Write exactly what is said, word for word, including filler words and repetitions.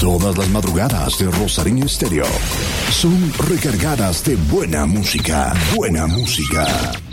Todas las madrugadas de Rosario Estéreo son recargadas de buena música. Buena música.